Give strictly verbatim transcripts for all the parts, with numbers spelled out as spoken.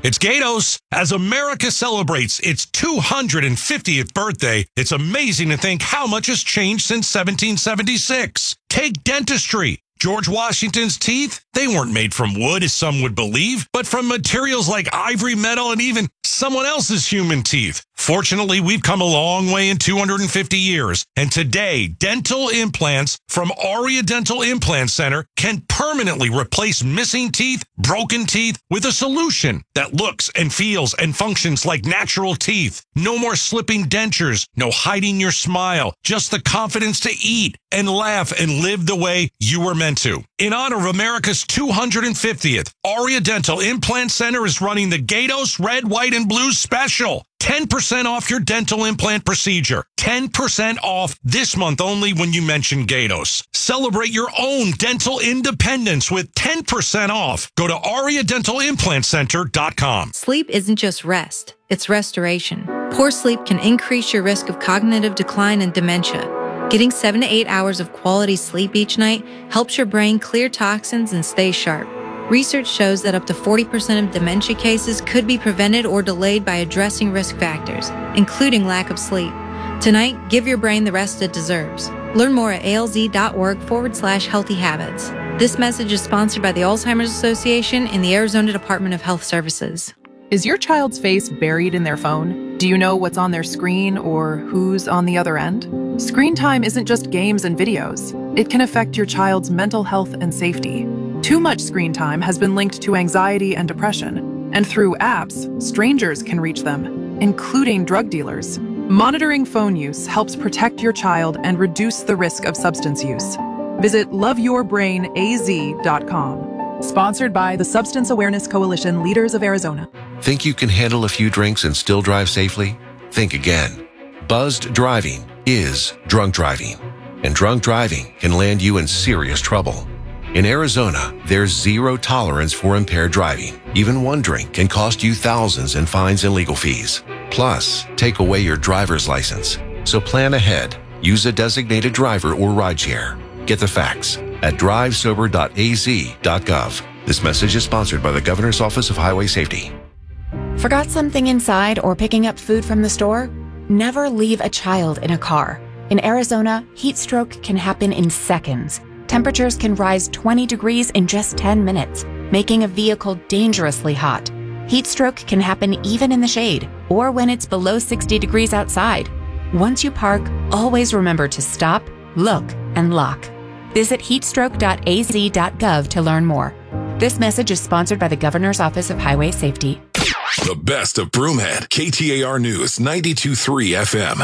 It's Gatos. As America celebrates its two hundred fiftieth birthday, it's amazing to think how much has changed since seventeen seventy-six. Take dentistry. George Washington's teeth, they weren't made from wood, as some would believe, but from materials like ivory, metal, and even someone else's human teeth. Fortunately, we've come a long way in two hundred fifty years, and today, dental implants from Aria Dental Implant Center can permanently replace missing teeth, broken teeth, with a solution that looks and feels and functions like natural teeth. No more slipping dentures, no hiding your smile, just the confidence to eat and laugh and live the way you were meant to. In honor of America's two hundred fiftieth, Aria Dental Implant Center is running the Gatos Red, White, and Blue Special. ten percent off your dental implant procedure. ten percent off this month only when you mention Gatos. Celebrate your own dental independence with ten percent off. Go to aria dental implant center dot com. Sleep isn't just rest, it's restoration. Poor sleep can increase your risk of cognitive decline and dementia. Getting seven to eight hours of quality sleep each night helps your brain clear toxins and stay sharp. Research shows that up to forty percent of dementia cases could be prevented or delayed by addressing risk factors, including lack of sleep. Tonight, give your brain the rest it deserves. Learn more at alz.org forward slash healthy habits. This message is sponsored by the Alzheimer's Association and the Arizona Department of Health Services. Is your child's face buried in their phone? Do you know what's on their screen or who's on the other end? Screen time isn't just games and videos. It can affect your child's mental health and safety. Too much screen time has been linked to anxiety and depression, and through apps, strangers can reach them, including drug dealers. Monitoring phone use helps protect your child and reduce the risk of substance use. Visit love your brain a z dot com. Sponsored by the Substance Awareness Coalition Leaders of Arizona. Think you can handle a few drinks and still drive safely? Think again. Buzzed driving is drunk driving, and drunk driving can land you in serious trouble. In Arizona, there's zero tolerance for impaired driving. Even one drink can cost you thousands in fines and legal fees. Plus, take away your driver's license. So plan ahead. Use a designated driver or rideshare. Get the facts at drive sober dot a z dot gov. This message is sponsored by the Governor's Office of Highway Safety. Forgot something inside or picking up food from the store? Never leave a child in a car. In Arizona, heat stroke can happen in seconds. Temperatures can rise twenty degrees in just ten minutes, making a vehicle dangerously hot. Heat stroke can happen even in the shade or when it's below sixty degrees outside. Once you park, always remember to stop, look, and lock. Visit heat stroke dot a z dot gov to learn more. This message is sponsored by the Governor's Office of Highway Safety. The best of Broomhead, K T A R News, ninety-two point three F M.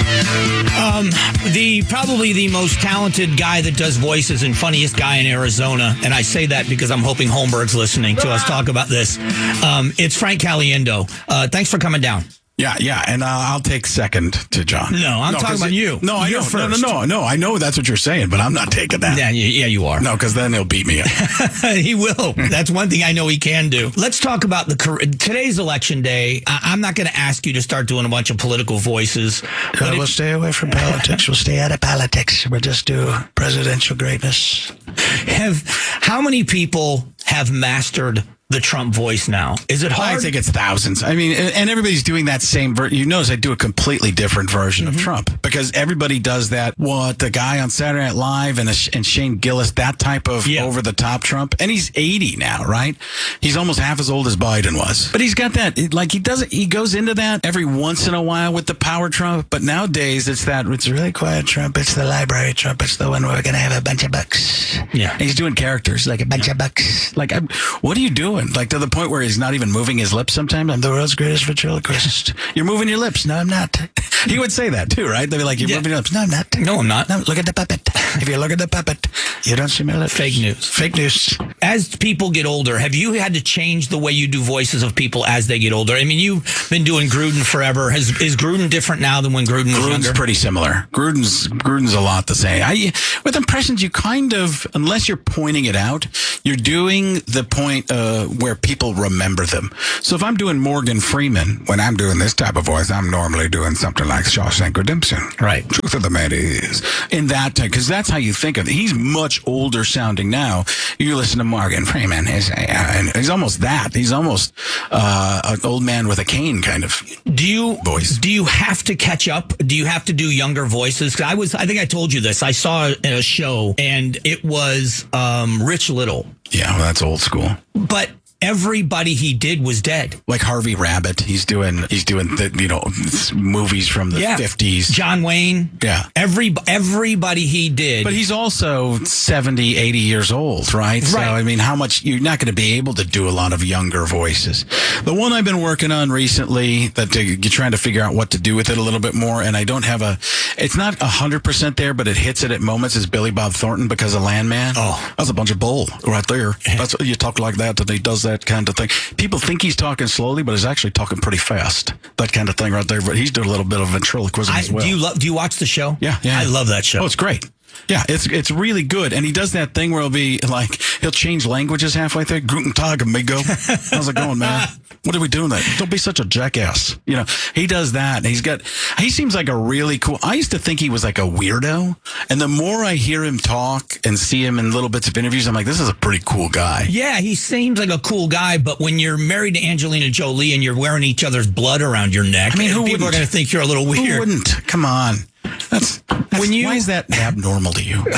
Um, the probably the most talented guy that does voices and funniest guy in Arizona, and I say that because I'm hoping Holmberg's listening to us talk about this. Um, it's Frank Caliendo. Uh, thanks for coming down. Yeah, yeah, and uh, I'll take second to John. No, I'm no, talking about it, you. No, I You're know. first. No, no, no, no. I know that's what you're saying, but I'm not taking that. Yeah, yeah, you are. No, because then he'll beat me up. He will. That's one thing I know he can do. Let's talk about the today's election day. I, I'm not going to ask you to start doing a bunch of political voices. Uh, we'll stay away from politics. We'll stay out of politics. We'll just do presidential greatness. Have how many people have mastered the Trump voice now? Is it hard? I think it's thousands. I mean, and everybody's doing that same version. You notice I do a completely different version mm-hmm. of Trump because everybody does that. What the guy on Saturday Night Live and, a, and Shane Gillis, that type of yeah. over the top Trump. And he's eighty now, right? He's almost half as old as Biden was. But he's got that, like he doesn't, he goes into that every once in a while with the power Trump. But nowadays it's that, it's really quiet Trump. It's the library Trump. It's the one where we're going to have a bunch of books. Yeah. And he's doing characters like a bunch yeah. of books. Like, I'm, what are you doing? Like to the point where he's not even moving his lips sometimes. I'm the world's greatest ventriloquist. You're moving your lips. No, I'm not. He would say that too, right? They'd be like, you're yeah. moving your lips. No, I'm not. No, I'm not. No, look at the puppet. If you look at the puppet, you don't see my lips. Fake news. Fake news. As people get older, have you had to change the way you do voices of people as they get older? I mean, you've been doing Gruden forever. Has, is Gruden different now than when Gruden was Gruden's younger? pretty similar. Gruden's Gruden's a lot the same. I, with impressions, you kind of, unless you're pointing it out, you're doing the point, uh, uh, where people remember them. So if I'm doing Morgan Freeman, when I'm doing this type of voice, I'm normally doing something like Shawshank Redemption. Right. Truth of the matter is, in that time, because that's how you think of it. He's much older sounding now. You listen to Morgan Freeman, he's, uh, he's almost that. He's almost uh, an old man with a cane kind of do you, voice. Do you have to catch up? Do you have to do younger voices? 'Cause I was, I think I told you this. I saw a show and it was um, Rich Little. Yeah, well, that's old school. But everybody he did was dead. Like Harvey Rabbit, he's doing he's doing the, you know, movies from the yeah. fifties. John Wayne. Yeah. Every everybody he did. But he's also seventy, eighty years old, right? So, Right. I mean, how much, you're not going to be able to do a lot of younger voices. The one I've been working on recently, that uh, you're trying to figure out what to do with it a little bit more, and I don't have a, it's not one hundred percent there, but it hits it at moments, is Billy Bob Thornton because of Landman. Oh. That's a bunch of bull right there. That's you talk like that, and he does that kind of thing. People think he's talking slowly, but he's actually talking pretty fast. That kind of thing right there. But he's doing a little bit of ventriloquism I, as well. Do you love? Do you watch the show? Yeah, yeah. I love that show. Oh, it's great. Yeah, it's it's really good. And he does that thing where he'll be like, he'll change languages halfway through. Guten Tag, amigo. How's it going, man? What are we doing that? Don't be such a jackass. You know, he does that. And he's got, he seems like a really cool, I used to think he was like a weirdo. And the more I hear him talk and see him in little bits of interviews, I'm like, this is a pretty cool guy. Yeah, he seems like a cool guy, but when you're married to Angelina Jolie and you're wearing each other's blood around your neck, I mean, who people wouldn't? are going to think you're a little weird. Who wouldn't? Come on. That's, that's When you- why is that abnormal to you?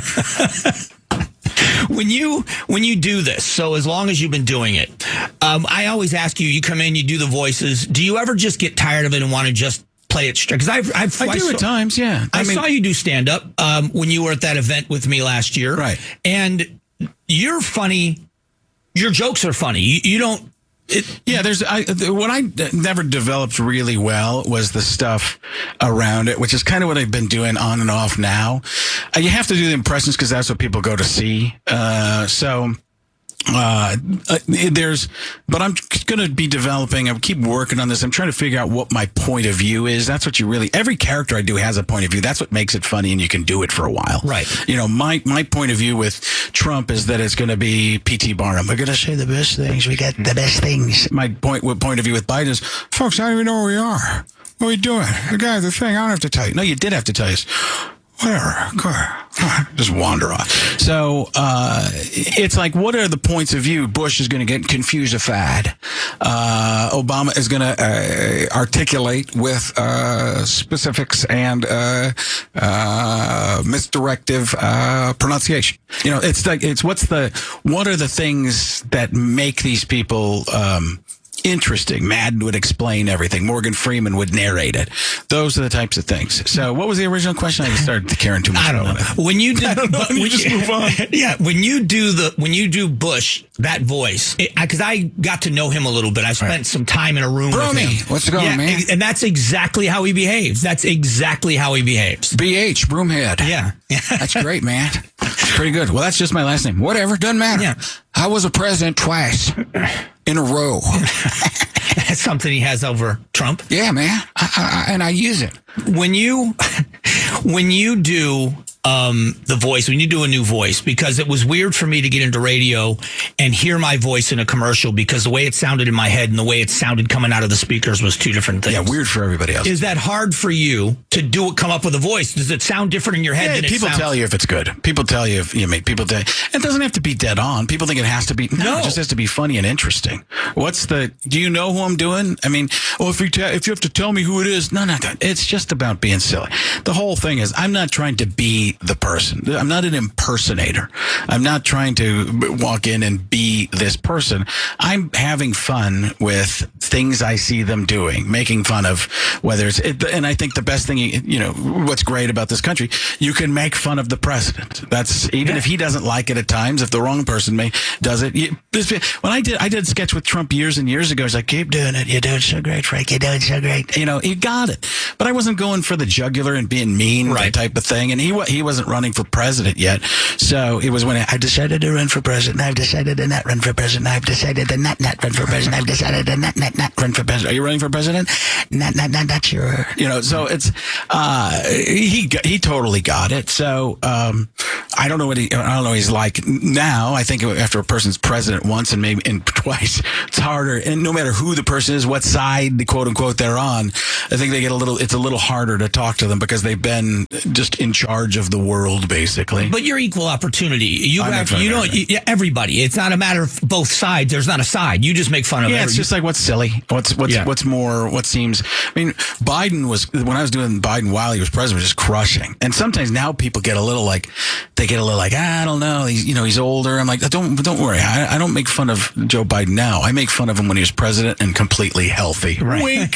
When you when you do this, so as long as you've been doing it, um, I always ask you, you come in, you do the voices. Do you ever just get tired of it and want to just play it straight? Because I've, I've I do saw, at times, yeah. I, I mean, saw you do stand up um, when you were at that event with me last year, Right. And you're funny. Your jokes are funny. You, you don't. It, Yeah, there's I, what I never developed really well was the stuff around it, which is kind of what I've been doing on and off now. Uh, you have to do the impressions because that's what people go to see. Uh, so. Uh, uh, there's, but I'm going to be developing. I keep working on this. I'm trying to figure out what my point of view is. That's what you really, every character I do has a point of view. That's what makes it funny, and you can do it for a while. Right. You know, my, my point of view with Trump is that it's going to be P T Barnum. We're going to say the best things. We got the best things. My point, point of view with Biden is, folks, I don't even know where we are. What are we doing? The guy, the thing, I don't have to tell you. No, you did have to tell us. Whatever, go ahead. Just wander off. So uh, it's like, what are the points of view? Bush is going to get confusified. Uh, Obama is going to uh, articulate with uh, specifics and uh, uh, misdirective uh, pronunciation. You know, it's like, it's what's the, what are the things that make these people um, interesting? Madden would explain everything. Morgan Freeman would narrate it. Those are the types of things. So what was the original question? I just started caring too much. I don't know. about it. When you did, I don't know. but You when just you- move on. Yeah, when you do the when you do Bush, that voice, because I got to know him a little bit. I spent Right. some time in a room with Brony, him. what's going on, yeah, man? And that's exactly how he behaves. That's exactly how he behaves. B H, Broomhead. Yeah. That's great, man. It's pretty good. Well, that's just my last name. Whatever, doesn't matter. Yeah. I was a president twice in a row. That's something he has over Trump. Yeah, man. I, I, and I use it. When you when you do um, the voice, when you do a new voice, because it was weird for me to get into radio and hear my voice in a commercial, because the way it sounded in my head and the way it sounded coming out of the speakers was two different things. Yeah, weird for everybody else. Is that hard for you to do it, come up with a voice? Does it sound different in your head Yeah, than it people sounds? tell you if it's good. People tell you if you make people tell you. It doesn't have to be dead on. People think it has to be. No, No. it just has to be funny and interesting. What's the? Do you know who I'm doing? I mean, well, if you te- if you have to tell me who it is, no, no, no. It's just about being silly. The whole thing is, I'm not trying to be the person. I'm not an impersonator. I'm not trying to walk in and be this person. I'm having fun with things I see them doing, making fun of whether it's, it, and I think the best thing, you know, what's great about this country, you can make fun of the president. That's, even Yeah. if he doesn't like it at times, if the wrong person may, does it. You, this, when I did, I did a sketch with Trump years and years ago. He's like, keep doing it. You're doing so great, Frank. You're doing so great. You know, he got it. But I wasn't going for the jugular and being mean, Right. that type of thing. And he wa- he wasn't running for president yet. So it was when I, I decided to run for president. I've decided to not run for president. I've decided to not not run for president. I've decided to not not not not run for president. Are you running for president? Not, not, not, not sure. You know, so it's, uh, he, he totally got it. So, um, I don't know what he, I don't know what he's like now. I think after a person's president once and maybe and twice, it's harder. And no matter who the person is, what side, quote unquote, they're on, I think they get a little, it's a little harder to talk to them because they've been just in charge of the world, basically. But you're equal opportunity. You have, you don't, you, everybody. It's not a matter of both sides. There's not a side. You just make fun of it. Yeah, it's just like what's silly. What's what's yeah. what's more, what seems, I mean, Biden was, when I was doing Biden while he was president, was just crushing. And sometimes now people get a little like, they get a little like, ah, I don't know. He's, you know, he's older. I'm like, don't, don't worry. I, I don't make fun of Joe Biden now. I make fun of him when he was president and completely healthy. Right. Wink.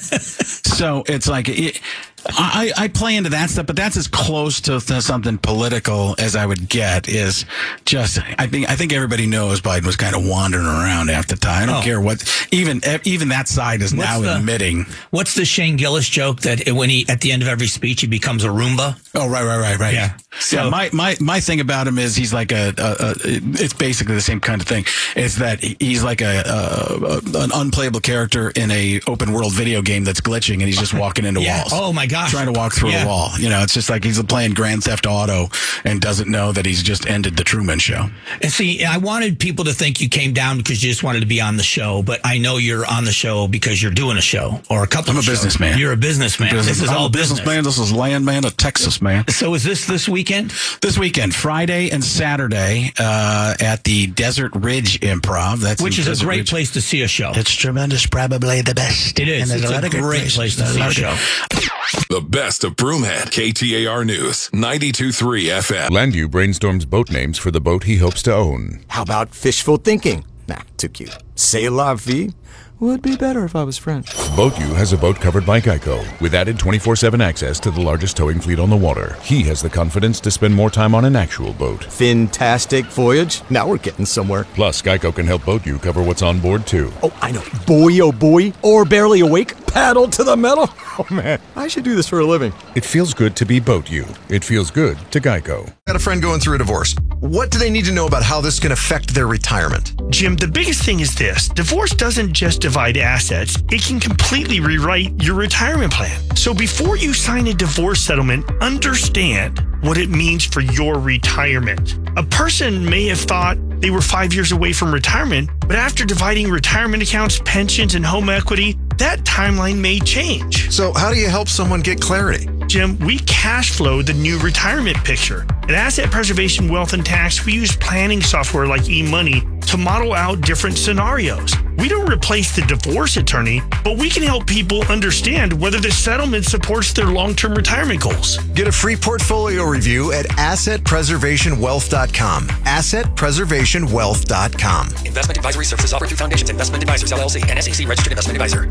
So it's like, it, I, I play into that stuff, but that's as close to, to something political as I would get. Is just I think I think everybody knows Biden was kind of wandering around half the time. I don't oh. care what even even that side is what's now the, admitting. What's the Shane Gillis joke that when he at the end of every speech he becomes a Roomba? Oh right right right right yeah. So yeah, my, my my thing about him is he's like a, a, a it's basically the same kind of thing. Is that he's like a, a, a an unplayable character in a open world video game that's glitching and he's just walking into yeah. walls. Oh my gosh. Trying to walk through yeah. a wall. You know, it's just like he's playing Grand Theft Auto and doesn't know that he's just ended the Truman Show. And see, I wanted people to think you came down because you just wanted to be on the show, but I know you're on the show because you're doing a show or a couple I'm of a shows. businessman. You're a businessman. Business, this is I'm all a business. businessman. This is Landman, a Texas man. So is this this weekend? This weekend, Friday and Saturday uh, at the Desert Ridge Improv. That's Which is Desert a great Ridge. place to see a show. It's tremendous, probably the best. It is. And It's a, a, lot of great good place to see a show. The best of Broomhead, K T A R News, ninety-two point three F M. Landu brainstorms boat names for the boat he hopes to own. How about fishful thinking? Nah, too cute. C'est la vie? Would be better if I was French. BoatU has a boat covered by Geico with added twenty-four seven access to the largest towing fleet on the water. He has the confidence to spend more time on an actual boat. Fantastic voyage. Now we're getting somewhere. Plus, Geico can help BoatU cover what's on board, too. Oh, I know. Boy, oh boy. Or barely awake. Paddle to the metal. Oh, man. I should do this for a living. It feels good to be BoatU. It feels good to Geico. Got a friend going through a divorce. What do they need to know about how this can affect their retirement? Jim, the biggest thing is this. Divorce doesn't just divide assets. It can completely rewrite your retirement plan. So before you sign a divorce settlement, understand what it means for your retirement. A person may have thought they were five years away from retirement, but after dividing retirement accounts, pensions, and home equity, that timeline may change. So how do you help someone get clarity? Jim, we cash flow the new retirement picture. At Asset Preservation Wealth and Tax, we use planning software like eMoney to model out different scenarios. We don't replace the divorce attorney, but we can help people understand whether the settlement supports their long-term retirement goals. Get a free portfolio review at asset preservation wealth dot com. asset preservation wealth dot com. Investment advisory services offered through Foundations Investment Advisors, L L C, and S E C registered investment advisor.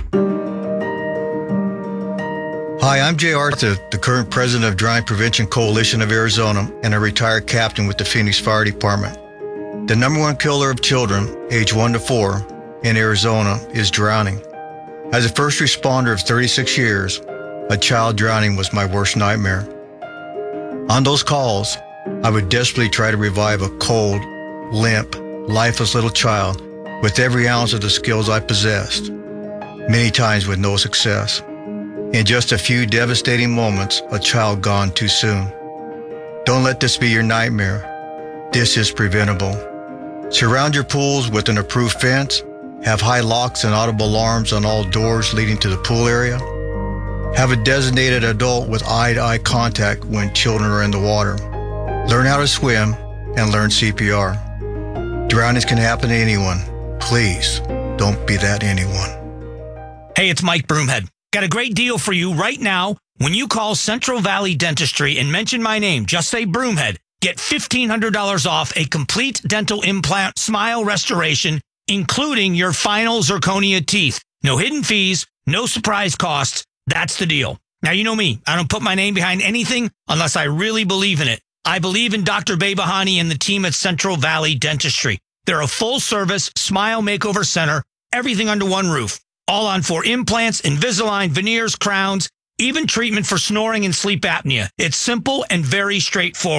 Hi, I'm Jay Arthur, the current president of Drowning Prevention Coalition of Arizona and a retired captain with the Phoenix Fire Department. The number one killer of children, age one to four, in Arizona is drowning. As a first responder of thirty-six years, a child drowning was my worst nightmare. On those calls, I would desperately try to revive a cold, limp, lifeless little child with every ounce of the skills I possessed, many times with no success. In just a few devastating moments, a child gone too soon. Don't let this be your nightmare. This is preventable. Surround your pools with an approved fence. Have high locks and audible alarms on all doors leading to the pool area. Have a designated adult with eye-to-eye contact when children are in the water. Learn how to swim and learn C P R. Drownings can happen to anyone. Please, don't be that anyone. Hey, it's Mike Broomhead. Got a great deal for you right now. When you call Central Valley Dentistry and mention my name, just say Broomhead, get fifteen hundred dollars off a complete dental implant smile restoration, including your final zirconia teeth. No hidden fees, no surprise costs. That's the deal. Now, you know me. I don't put my name behind anything unless I really believe in it. I believe in Doctor Babahani and the team at Central Valley Dentistry. They're a full-service smile makeover center, everything under one roof. All on for implants, Invisalign, veneers, crowns, even treatment for snoring and sleep apnea. It's simple and very straightforward.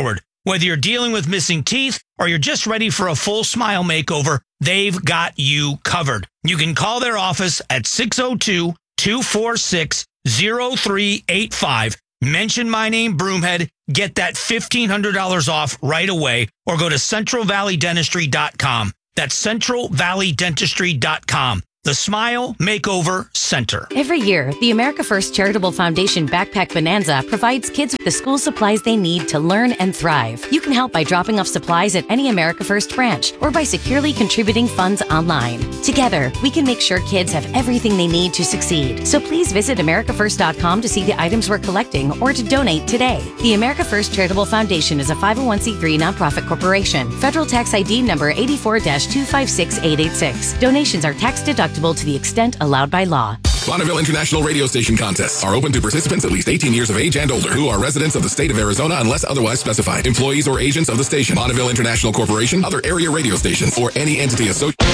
Whether you're dealing with missing teeth or you're just ready for a full smile makeover, they've got you covered. You can call their office at six oh two, two four six, oh three eight five. Mention my name, Broomhead. Get that fifteen hundred dollars off right away, or go to central valley dentistry dot com. That's central valley dentistry dot com. The Smile Makeover Center. Every year, the America First Charitable Foundation Backpack Bonanza provides kids with the school supplies they need to learn and thrive. You can help by dropping off supplies at any America First branch or by securely contributing funds online. Together, we can make sure kids have everything they need to succeed. So please visit america first dot com to see the items we're collecting or to donate today. The America First Charitable Foundation is a five oh one c three nonprofit corporation. Federal tax I D number eighty-four dash two five six eight eight six. Donations are tax deductible to the extent allowed by law. Bonneville International Radio Station contests are open to participants at least eighteen years of age and older who are residents of the state of Arizona unless otherwise specified. Employees or agents of the station, Bonneville International Corporation, other area radio stations, or any entity associated.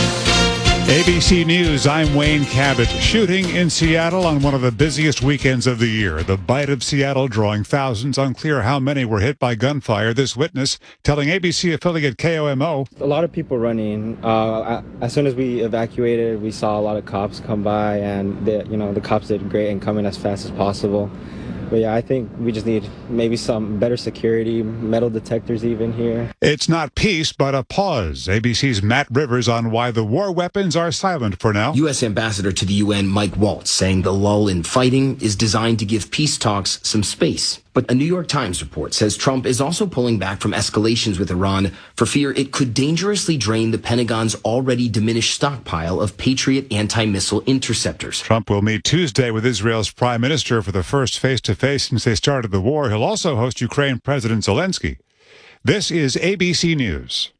A B C News, I'm Wayne Cabot. Shooting in Seattle on one of the busiest weekends of the year. The Bite of Seattle drawing thousands. Unclear how many were hit by gunfire. This witness telling A B C affiliate K O M O. A lot of people running. Uh, as soon as we evacuated, we saw a lot of cops come by, and the, you know, the cops did great in coming as fast as possible. But yeah, I think we just need maybe some better security, metal detectors even here. It's not peace, but a pause. A B C's Matt Rivers on why the war weapons are silent for now. U S Ambassador to the U N Mike Waltz saying the lull in fighting is designed to give peace talks some space. But a New York Times report says Trump is also pulling back from escalations with Iran for fear it could dangerously drain the Pentagon's already diminished stockpile of Patriot anti-missile interceptors. Trump will meet Tuesday with Israel's prime minister for the first face-to-face since they started the war. He'll also host Ukraine President Zelensky. This is A B C News.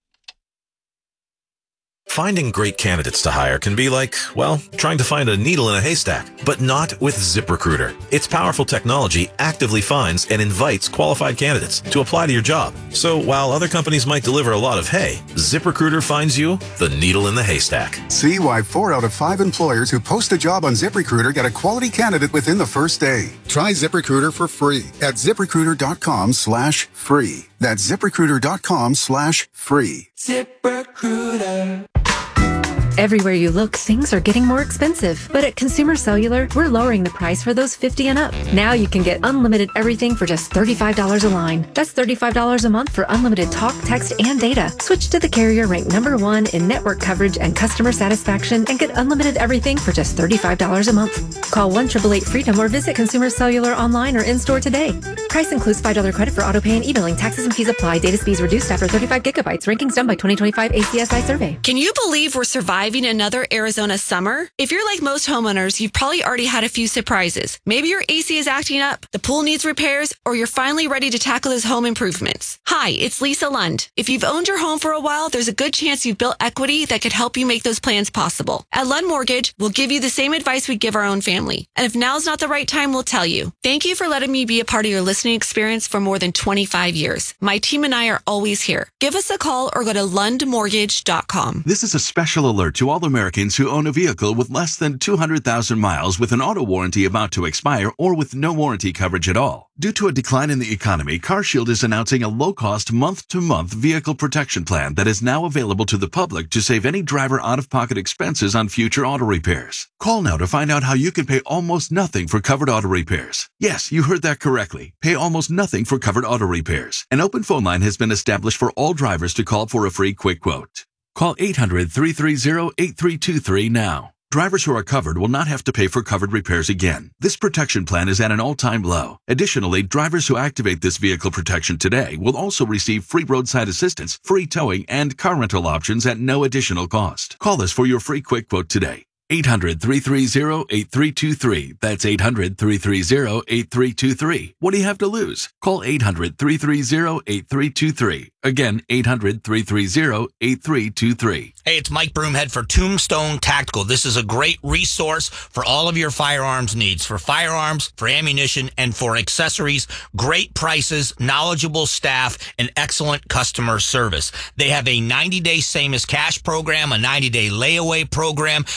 Finding great candidates to hire can be like, well, trying to find a needle in a haystack, but not with ZipRecruiter. Its powerful technology actively finds and invites qualified candidates to apply to your job. So while other companies might deliver a lot of hay, ZipRecruiter finds you the needle in the haystack. See why four out of five employers who post a job on ZipRecruiter get a quality candidate within the first day. Try ZipRecruiter for free at ZipRecruiter.com slash free. That's ZipRecruiter.com slash free. ZipRecruiter. Everywhere you look, things are getting more expensive. But at Consumer Cellular, we're lowering the price for those fifty and up. Now you can get unlimited everything for just thirty-five dollars a line. That's thirty-five dollars a month for unlimited talk, text, and data. Switch to the carrier ranked number one in network coverage and customer satisfaction and get unlimited everything for just thirty-five dollars a month. Call one eight eight eight freedom or visit Consumer Cellular online or in-store today. Price includes five dollars credit for auto pay and e-billing. Taxes and fees apply. Data speeds reduced after thirty-five gigabytes. Rankings done by twenty twenty-five A C S I survey. Can you believe we're surviving another Arizona summer? If you're like most homeowners, you've probably already had a few surprises. Maybe your A C is acting up, the pool needs repairs, or you're finally ready to tackle those home improvements. Hi, it's Lisa Lund. If you've owned your home for a while, there's a good chance you've built equity that could help you make those plans possible. At Lund Mortgage, we'll give you the same advice we give our own family. And if now's not the right time, we'll tell you. Thank you for letting me be a part of your listening experience for more than twenty-five years. My team and I are always here. Give us a call or go to lund mortgage dot com. This is a special alert to all Americans who own a vehicle with less than two hundred thousand miles with an auto warranty about to expire or with no warranty coverage at all. Due to a decline in the economy, CarShield is announcing a low-cost month-to-month vehicle protection plan that is now available to the public to save any driver out-of-pocket expenses on future auto repairs. Call now to find out how you can pay almost nothing for covered auto repairs. Yes, you heard that correctly. Pay almost nothing for covered auto repairs. An open phone line has been established for all drivers to call for a free quick quote. Call eight hundred, three three zero, eight three two three now. Drivers who are covered will not have to pay for covered repairs again. This protection plan is at an all-time low. Additionally, drivers who activate this vehicle protection today will also receive free roadside assistance, free towing, and car rental options at no additional cost. Call us for your free quick quote today. eight hundred, three three zero, eight three two three. That's eight hundred, three three zero, eight three two three. What do you have to lose? Call eight hundred, three three zero, eight three two three. Again, eight hundred, three three zero, eight three two three. Hey, it's Mike Broomhead for Tombstone Tactical. This is a great resource for all of your firearms needs, for firearms, for ammunition, and for accessories. Great prices, knowledgeable staff, and excellent customer service. They have a ninety-day same-as-cash program, a ninety-day layaway program. Depending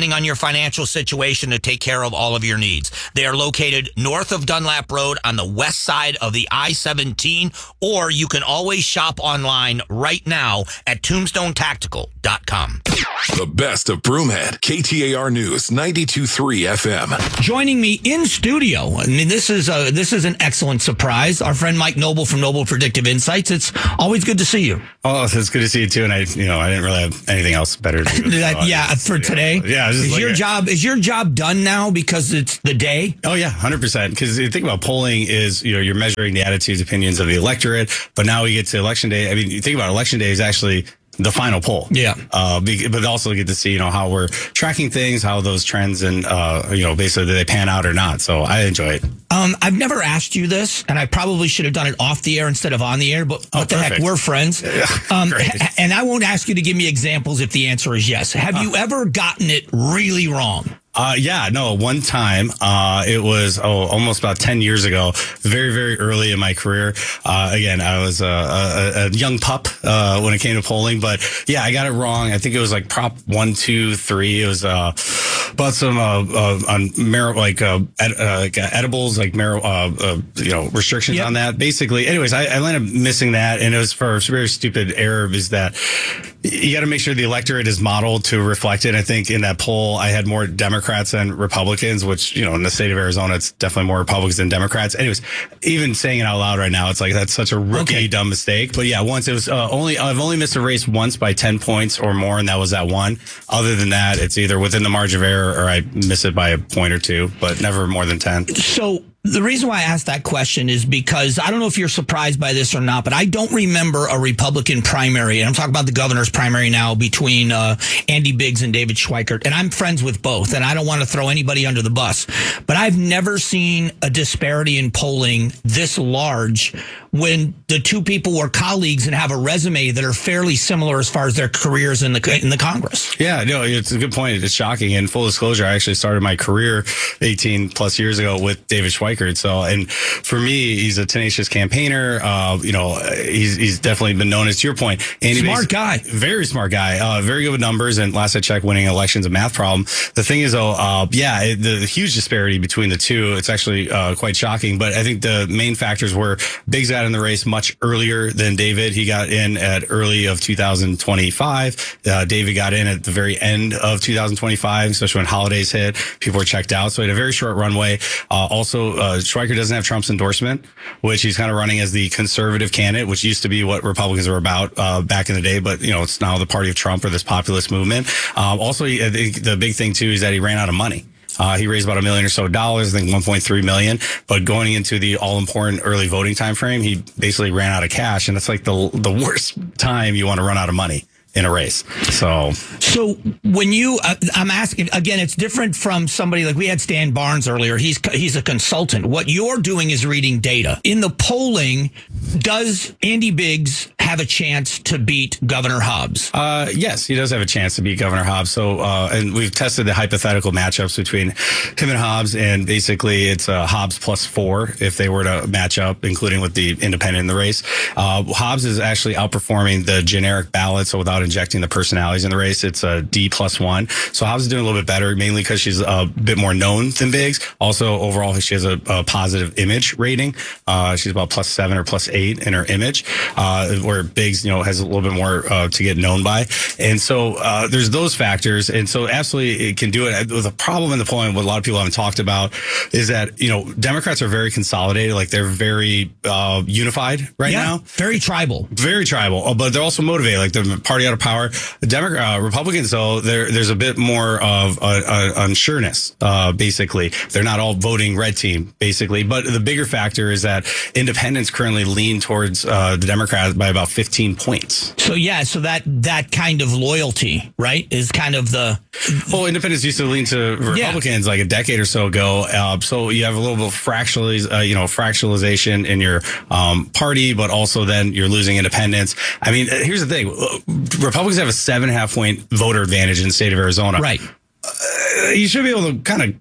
depending on your financial situation to take care of all of your needs. They are located north of Dunlap Road on the west side of the I seventeen, or you can always shop online right now at tombstone tactical dot com. The best of Broomhead, K T A R News, ninety-two point three F M. Joining me in studio, I mean, this is a, this is an excellent surprise. Our friend Mike Noble from Noble Predictive Insights. It's always good to see you. Oh, it's good to see you too. And I, you know, I didn't really have anything else better to do. that, yeah, for today. Yeah, is like your a, job is your job done now because it's the day? Oh yeah, one hundred percent. Because you think about polling is, you know, you're measuring the attitudes, opinions of the electorate. But now we get to election day. I mean, you think about election day is actually the final poll. Yeah. Uh, but also get to see, you know, how we're tracking things, how those trends and, uh, you know, basically do they pan out or not. So I enjoy it. Um, I've never asked you this, and I probably should have done it off the air instead of on the air, but what oh, the heck, we're friends. Um, and I won't ask you to give me examples if the answer is yes. Have uh, you ever gotten it really wrong? Uh, yeah, no, one time, uh, it was, oh, almost about ten years ago, very, very early in my career. Uh, again, I was a, a, a young pup, uh, when it came to polling, but yeah, I got it wrong. I think it was like prop one, two, three. It was, uh, about some, uh, uh, on mar- like, uh, ed- uh, like edibles, like, mar- uh, uh, you know, restrictions yep. on that. Basically, anyways, I, I ended up missing that. And it was for a very stupid error is that you got to make sure the electorate is modeled to reflect it. I think in that poll, I had more Democrats than Republicans, which, you know, in the state of Arizona, it's definitely more Republicans than Democrats. Anyways, even saying it out loud right now, it's like, that's such a rookie okay. dumb mistake. But yeah, once it was uh, only, I've only missed a race once by ten points or more, and that was that one. Other than that, it's either within the margin of error or I miss it by a point or two, but never more than ten. So, the reason why I asked that question is because I don't know if you're surprised by this or not, but I don't remember a Republican primary, and I'm talking about the governor's primary now, between uh, Andy Biggs and David Schweikert, and I'm friends with both, and I don't want to throw anybody under the bus, but I've never seen a disparity in polling this large when the two people were colleagues and have a resume that are fairly similar as far as their careers in the in the Congress. Yeah, no, it's a good point. It's shocking. And full disclosure, I actually started my career eighteen plus years ago with David Schweikert. So, and for me, he's a tenacious campaigner. Uh, you know, he's he's definitely been known as, to your point, Andy smart Biggs, guy, very smart guy, uh, very good with numbers. And last I checked, winning elections a math problem. The thing is, though, uh, yeah, it, the huge disparity between the two, it's actually uh, quite shocking. But I think the main factors were Biggs got in the race much earlier than David. He got in at early of two thousand twenty-five. Uh, David got in at the very end of two thousand twenty-five, especially when holidays hit. People were checked out. So he had a very short runway. Uh, also, uh, Schweikert doesn't have Trump's endorsement, which he's kind of running as the conservative candidate, which used to be what Republicans were about uh, back in the day. But, you know, it's now the party of Trump or this populist movement. Um, also, I think the big thing, too, is that he ran out of money. Uh, he raised about a million or so dollars, I think one point three million. But going into the all important early voting time frame, he basically ran out of cash. And it's like the the worst time you want to run out of money in a race. So, so when you, uh, I'm asking again, it's different from somebody like we had Stan Barnes earlier. He's, he's a consultant. What you're doing is reading data. In the polling, does Andy Biggs have a chance to beat Governor Hobbs? Uh, yes, he does have a chance to beat Governor Hobbs. So, uh, and we've tested the hypothetical matchups between him and Hobbs, and basically it's uh, Hobbs plus four if they were to match up, including with the independent in the race. Uh, Hobbs is actually outperforming the generic ballot, so without injecting the personalities in the race, it's a D plus one. So Hobbs is doing a little bit better, mainly because she's a bit more known than Biggs. Also, overall, she has a, a positive image rating. Uh, she's about plus seven or plus eight in her image, uh, where Biggs, you know, has a little bit more uh, to get known by. And so uh, there's those factors. And so absolutely it can do it. The problem in the polling, what a lot of people haven't talked about, is that, you know, Democrats are very consolidated. Like they're very uh, unified right yeah, now. Very tribal. Very tribal. But they're also motivated. Like the party out of power. The Democrat, uh, Republicans, though, there there's a bit more of uh, uh, unsureness. Uh, basically, they're not all voting red team. Basically, but the bigger factor is that independents currently lean towards uh, the Democrats by about fifteen points. So yeah, so that that kind of loyalty, right, is kind of the. Well, independents used to lean to Republicans yeah. like a decade or so ago. Uh, so you have a little bit of fractionaliz- uh, you know, fractionalization in your um, party, but also then you're losing independents. I mean, here's the thing: Republicans have a seven and a half point voter advantage in the state of Arizona. Right. Uh, you should be able to kind of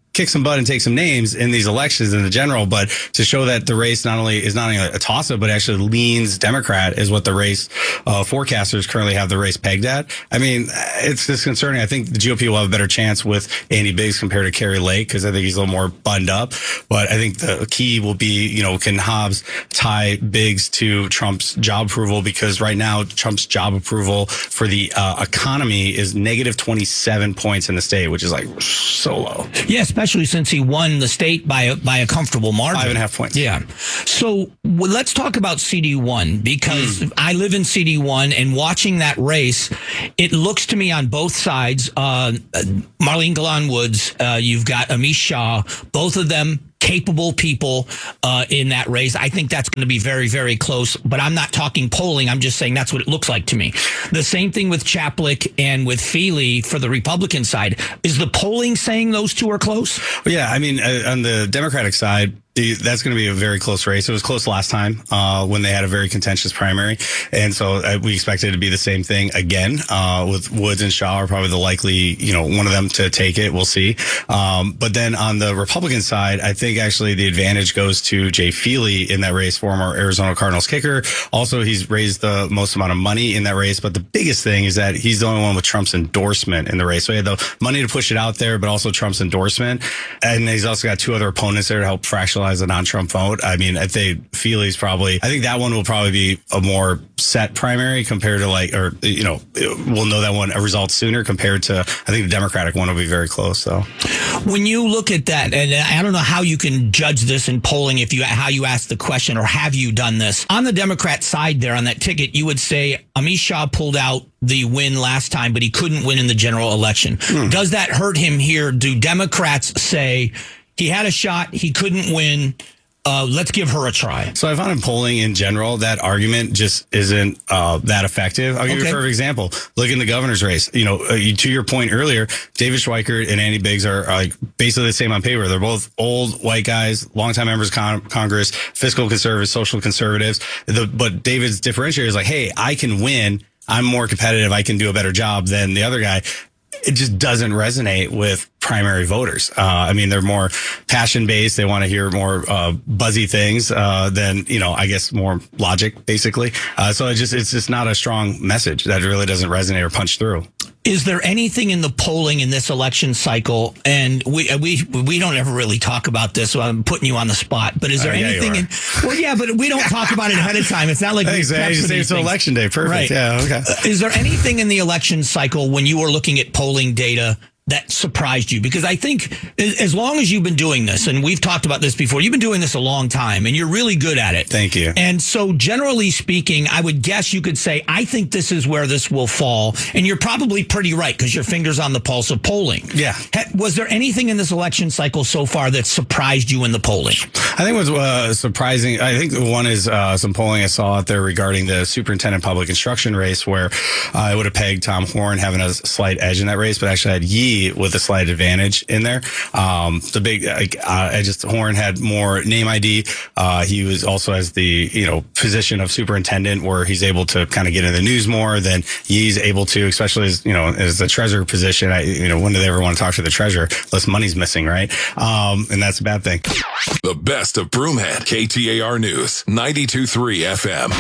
kick some butt and take some names in these elections in the general, but to show that the race not only is not only a toss-up, but actually leans Democrat is what the race uh, forecasters currently have the race pegged at. I mean, it's just concerning. I think the G O P will have a better chance with Andy Biggs compared to Kerry Lake because I think he's a little more buttoned up. But I think the key will be, you know, can Hobbs tie Biggs to Trump's job approval? Because right now, Trump's job approval for the uh, economy is negative twenty-seven points in the state, which is like so low. Yeah, especially since he won the state by a, by a comfortable margin. Five and a half points. Yeah. So well, let's talk about C D one because mm. I live in C D one and watching that race, it looks to me on both sides, uh, Marlene Galan Woods, uh, you've got Amish Shah, both of them capable people uh, in that race. I think that's going to be very, very close, but I'm not talking polling. I'm just saying that's what it looks like to me. The same thing with Chaplik and with Feely for the Republican side. Is the polling saying those two are close? Well, yeah, I mean, uh, on the Democratic side, that's going to be a very close race. It was close last time uh, when they had a very contentious primary. And so uh, we expect it to be the same thing again uh, with Woods and Shaw are probably the likely, you know, one of them to take it. We'll see. Um, but then on the Republican side, I think actually the advantage goes to Jay Feely in that race, former Arizona Cardinals kicker. Also, he's raised the most amount of money in that race. But the biggest thing is that he's the only one with Trump's endorsement in the race. So he had the money to push it out there, but also Trump's endorsement. And he's also got two other opponents there to help fractionalize the non-Trump vote. I mean, I think Feely's probably, I think that one will probably be a more set primary compared to like, or, you know, we'll know that one a result sooner compared to, I think the Democratic one will be very close. So when you look at that, and I don't know how you can judge this in polling, if you, how you ask the question or have you done this on the Democrat side there on that ticket, you would say Amish Shah pulled out the win last time, but he couldn't win in the general election. Hmm. Does that hurt him here? Do Democrats say, he had a shot, he couldn't win, uh, let's give her a try? So I found in polling in general, that argument just isn't uh, that effective. I'll give okay. you a perfect example. Look in the governor's race. You know, uh, to your point earlier, David Schweikert and Andy Biggs are, are like basically the same on paper. They're both old white guys, longtime members of con- Congress, fiscal conservatives, social conservatives. The, but David's differentiator is like, hey, I can win. I'm more competitive. I can do a better job than the other guy. It just doesn't resonate with primary voters. Uh, I mean, they're more passion based. They want to hear more uh, buzzy things uh, than, you know, I guess more logic, basically. Uh, so it just it's just not a strong message that really doesn't resonate or punch through. Is there anything in the polling in this election cycle, and we we we don't ever really talk about this, so I'm putting you on the spot, but is there uh, yeah, anything in, well, yeah, but we don't talk about it ahead of time. It's not like we exactly. You say it's election day. Perfect. Right. Yeah, okay. Uh, is there anything in the election cycle when you were looking at polling data that surprised you? Because I think as long as you've been doing this, and we've talked about this before, you've been doing this a long time and you're really good at it. Thank you. And so generally speaking, I would guess you could say, I think this is where this will fall. And you're probably pretty right because your finger's on the pulse of polling. Yeah. Was there anything in this election cycle so far that surprised you in the polling? I think what's uh, surprising, I think one is uh, some polling I saw out there regarding the superintendent public instruction race where uh, I would have pegged Tom Horn having a slight edge in that race, but actually had Yee with a slight advantage in there. Um, the big, like, uh, I just, Horn had more name I D. Uh, he was also has the, you know, position of superintendent where he's able to kind of get in the news more than Yee's able to, especially as, you know, as the treasurer position. I, you know, when do they ever want to talk to the treasurer? Less money's missing, right? Um, and that's a bad thing. The best of Broomhead, K T A R News, ninety-two point three F M.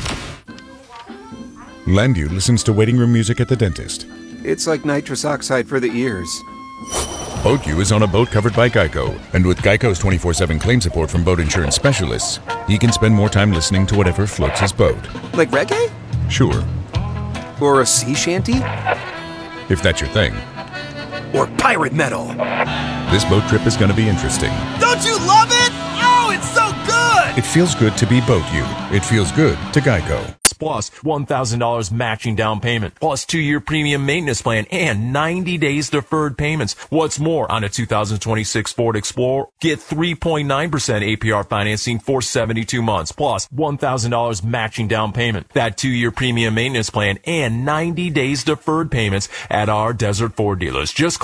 Landu listens to waiting room music at the dentist. It's like nitrous oxide for the ears. BoatU is on a boat covered by Geico, and with Geico's twenty-four seven claim support from boat insurance specialists, he can spend more time listening to whatever floats his boat. Like reggae? Sure. Or a sea shanty? If that's your thing. Or pirate metal. This boat trip is going to be interesting. Don't you love it? Oh, it's so good! It feels good to be BoatU. It feels good to Geico. Plus one thousand dollars matching down payment, plus two-year premium maintenance plan, and ninety days deferred payments. What's more, on a two thousand twenty-six Ford Explorer, get three point nine percent A P R financing for seventy-two months, plus one thousand dollars matching down payment, that two-year premium maintenance plan, and ninety days deferred payments at our Desert Ford dealers. Just click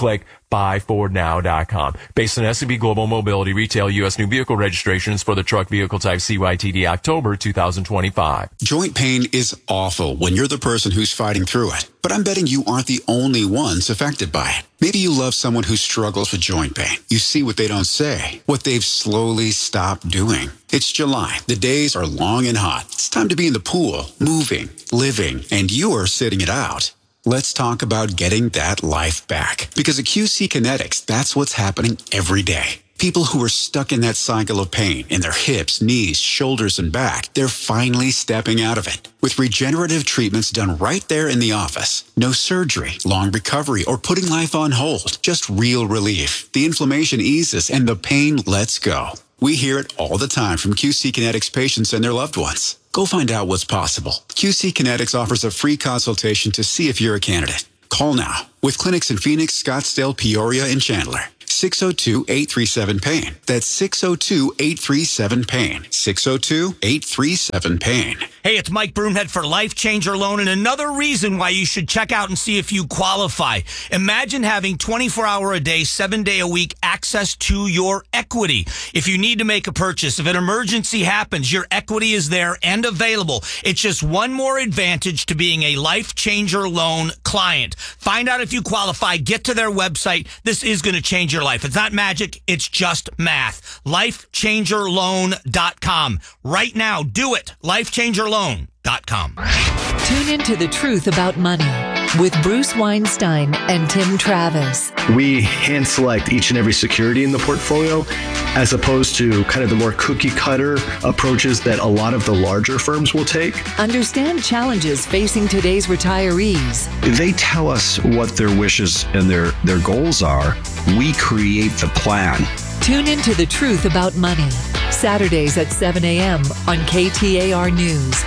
buy ford now dot com. Based on S and P Global Mobility retail U S new vehicle registrations for the truck vehicle type C Y T D October two thousand twenty-five. Joint pain is awful when you're the person who's fighting through it. But I'm betting you aren't the only ones affected by it. Maybe you love someone who struggles with joint pain. You see what they don't say, what they've slowly stopped doing. It's July. The days are long and hot. It's time to be in the pool, moving, living, and you're sitting it out. Let's talk about getting that life back. Because at Q C Kinetics, that's what's happening every day. People who are stuck in that cycle of pain in their hips, knees, shoulders, and back, they're finally stepping out of it. With regenerative treatments done right there in the office. No surgery, long recovery, or putting life on hold. Just real relief. The inflammation eases and the pain lets go. We hear it all the time from Q C Kinetics patients and their loved ones. Go find out what's possible. Q C Kinetics offers a free consultation to see if you're a candidate. Call now. With clinics in Phoenix, Scottsdale, Peoria, and Chandler. six oh two, eight three seven, pain. That's six oh two, eight three seven, pain. six oh two, eight three seven, pain. Hey, it's Mike Broomhead for Life Changer Loan, and another reason why you should check out and see if you qualify. Imagine having twenty-four hour a day, seven day a week access to your equity. If you need to make a purchase, if an emergency happens, your equity is there and available. It's just one more advantage to being a Life Changer Loan client. Find out if you qualify. Get to their website. This is going to change your life. It's not magic. It's just math. life changer loan dot com. Right now, do it. life changer loan dot com. Tune into The Truth About Money with Bruce Weinstein and Tim Travis. We hand select each and every security in the portfolio as opposed to kind of the more cookie cutter approaches that a lot of the larger firms will take. Understand challenges facing today's retirees. They tell us what their wishes and their, their goals are. We create the plan. Tune into The Truth About Money, Saturdays at seven a.m. on K T A R News.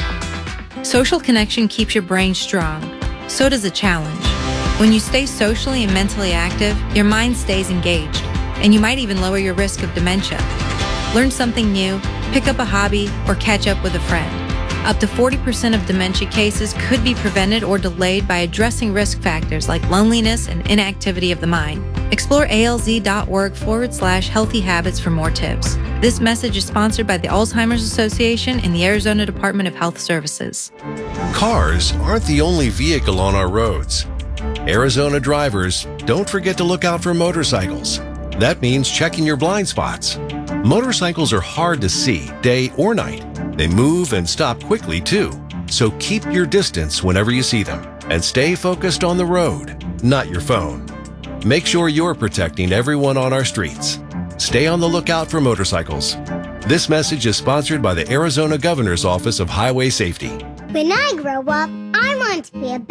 Social connection keeps your brain strong. So does a challenge. When you stay socially and mentally active, your mind stays engaged, and you might even lower your risk of dementia. Learn something new, pick up a hobby, or catch up with a friend. Up to forty percent of dementia cases could be prevented or delayed by addressing risk factors like loneliness and inactivity of the mind. Explore alz.org forward slash healthy habits for more tips. This message is sponsored by the Alzheimer's Association and the Arizona Department of Health Services. Cars aren't the only vehicle on our roads. Arizona drivers, don't forget to look out for motorcycles. That means checking your blind spots. Motorcycles are hard to see, day or night. They move and stop quickly, too. So keep your distance whenever you see them. And stay focused on the road, not your phone. Make sure you're protecting everyone on our streets. Stay on the lookout for motorcycles. This message is sponsored by the Arizona Governor's Office of Highway Safety. When I grow up, I want to be a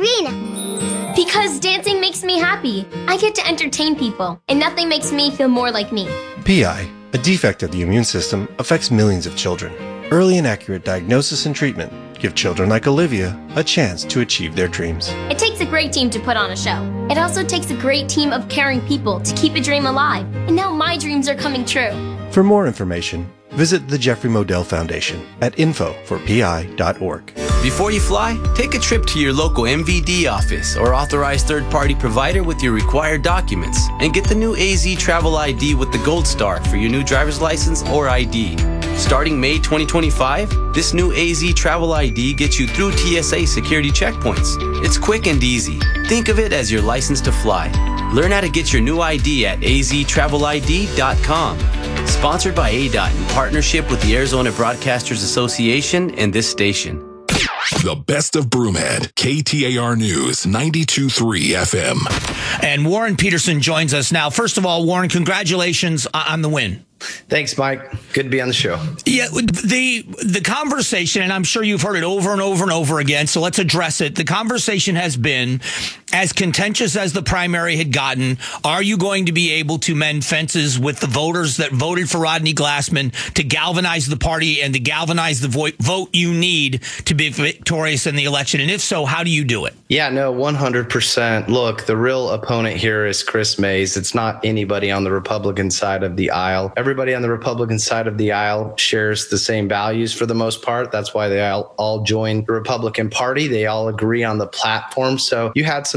ballerina. Because dancing makes me happy. I get to entertain people, and nothing makes me feel more like me. P I, a defect of the immune system, affects millions of children. Early and accurate diagnosis and treatment give children like Olivia a chance to achieve their dreams. It takes a great team to put on a show. It also takes a great team of caring people to keep a dream alive. And now my dreams are coming true. For more information, visit the Jeffrey Modell Foundation at info for p i dot org. Before you fly, take a trip to your local M V D office or authorized third-party provider with your required documents and get the new A Z Travel I D with the Gold Star for your new driver's license or I D. Starting May twenty twenty-five, this new A Z Travel I D gets you through T S A security checkpoints. It's quick and easy. Think of it as your license to fly. Learn how to get your new I D at a z travel I D dot com. Sponsored by A D O T in partnership with the Arizona Broadcasters Association and this station. The best of Broomhead, K T A R News, ninety-two point three F M. And Warren Peterson joins us now. First of all, Warren, congratulations on the win. Thanks, Mike. Good to be on the show. Yeah, the the conversation, and I'm sure you've heard it over and over and over again, so let's address it. The conversation has been, as contentious as the primary had gotten, are you going to be able to mend fences with the voters that voted for Rodney Glassman to galvanize the party and to galvanize the vo- vote you need to be victorious in the election? And if so, how do you do it? Yeah, no, one hundred percent. Look, the real opponent here is Chris Mays. It's not anybody on the Republican side of the aisle. Everybody on the Republican side of the aisle shares the same values for the most part. That's why they all, all joined the Republican Party. They all agree on the platform. So you had some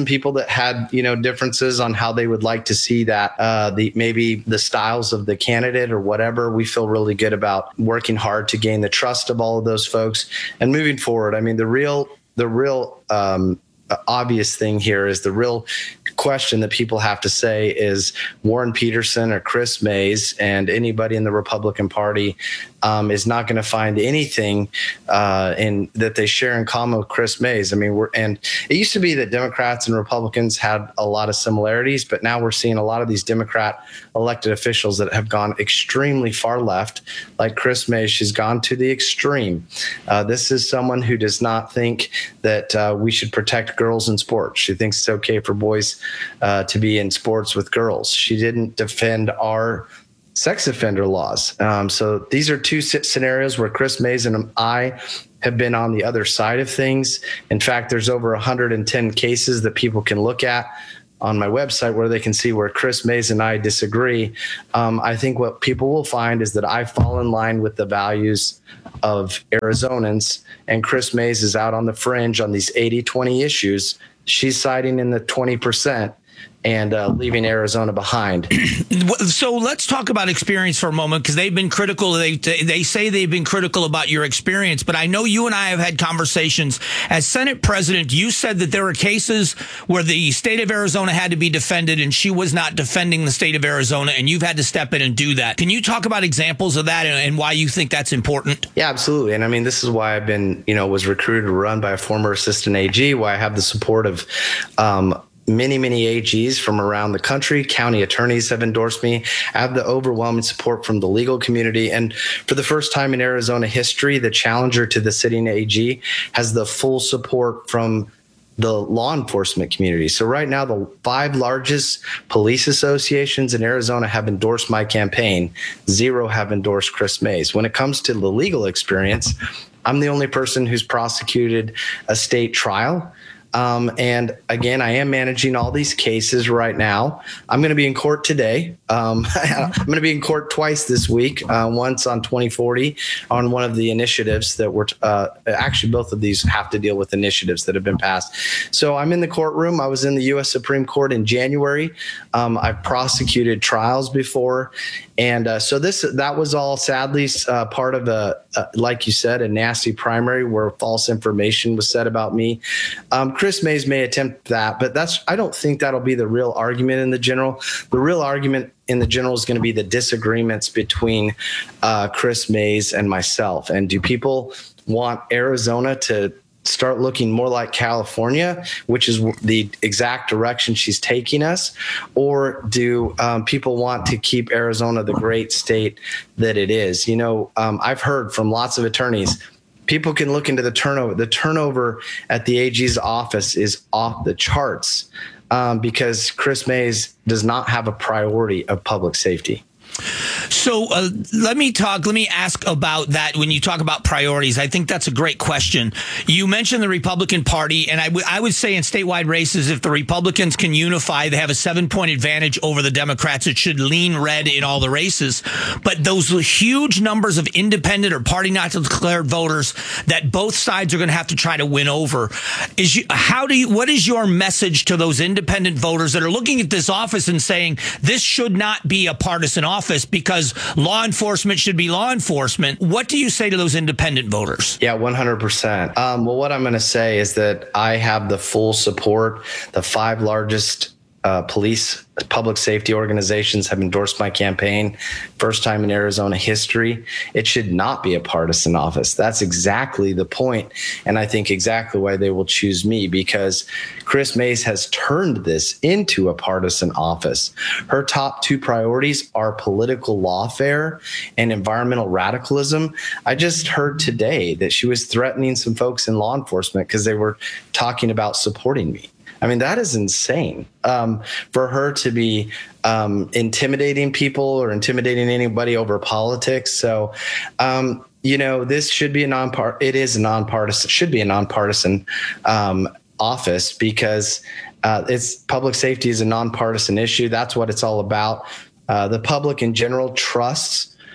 some people that had, you know, differences on how they would like to see that, uh, the maybe the styles of the candidate or whatever. We feel really good about working hard to gain the trust of all of those folks and moving forward. I mean, the real, the real um, obvious thing here is the real question that people have to say is Warren Peterson or Chris Mays, and anybody in the Republican Party um, is not going to find anything uh, in that they share in common with Chris Mays. I mean, we're and it used to be that Democrats and Republicans had a lot of similarities, but now we're seeing a lot of these Democrat elected officials that have gone extremely far left, like Chris Mays. She's gone to the extreme. Uh, this is someone who does not think that uh, we should protect girls in sports. She thinks it's okay for boys uh, to be in sports with girls. She didn't defend our sex offender laws. Um, so these are two scenarios where Chris Mays and I have been on the other side of things. In fact, there's over one hundred ten cases that people can look at on my website where they can see where Chris Mays and I disagree. Um, I think what people will find is that I fall in line with the values of Arizonans, and Chris Mays is out on the fringe on these eighty twenty issues. She's siding in the twenty percent and uh, leaving Arizona behind. So let's talk about experience for a moment, because they've been critical. They they say they've been critical about your experience, but I know you and I have had conversations. As Senate president, you said that there were cases where the state of Arizona had to be defended, and she was not defending the state of Arizona, and you've had to step in and do that. Can you talk about examples of that and, and why you think that's important? Yeah, absolutely. And I mean, this is why I've been, you know, was recruited to run by a former assistant A G, why I have the support of um, many, many A Gs from around the country. County attorneys have endorsed me. I have the overwhelming support from the legal community. And for the first time in Arizona history, the challenger to the sitting A G has the full support from the law enforcement community. So right now, the five largest police associations in Arizona have endorsed my campaign. Zero have endorsed Chris Mays. When it comes to the legal experience, I'm the only person who's prosecuted a state trial. Um, and again, I am managing all these cases right now. I'm going to be in court today. Um, I'm going to be in court twice this week, uh, once on twenty forty on one of the initiatives that were uh, actually both of these have to deal with initiatives that have been passed. So I'm in the courtroom. I was in the U S Supreme Court in January. Um, I've prosecuted trials before. And uh, so this that was all sadly uh, part of a, uh, like you said, a nasty primary where false information was said about me. Um, Chris Mays may attempt that, but that's I don't think that'll be the real argument in the general. The real argument in the general is going to be the disagreements between uh, Chris Mays and myself. And do people want Arizona to start looking more like California, which is the exact direction she's taking us? Or do um, people want to keep Arizona the great state that it is? You know, um, I've heard from lots of attorneys, people can look into the turnover. The turnover at the A G's office is off the charts um, because Chris Mays does not have a priority of public safety. So uh, let me talk, let me ask about that when you talk about priorities. I think that's a great question. You mentioned the Republican Party, and I, w- I would say in statewide races, if the Republicans can unify, they have a seven-point advantage over the Democrats. It should lean red in all the races. But those huge numbers of independent or party not declared voters that both sides are going to have to try to win over, is you, how do you, what is your message to those independent voters that are looking at this office and saying this should not be a partisan office because law enforcement should be law enforcement? What do you say to those independent voters? Yeah, one hundred percent. Um, well, what I'm going to say is that I have the full support. The five largest uh, police public safety organizations have endorsed my campaign. First time in Arizona history. It should not be a partisan office. That's exactly the point. And I think exactly why they will choose me, because Chris Mays has turned this into a partisan office. Her top two priorities are political lawfare and environmental radicalism. I just heard today that she was threatening some folks in law enforcement because they were talking about supporting me. I mean, that is insane um, for her to be um, intimidating people or intimidating anybody over politics. So, um, you know, this should be a non-part. It is a nonpartisan. Should be a nonpartisan um, office because uh, it's public safety is a nonpartisan issue. That's what it's all about. Uh, the public in general trusts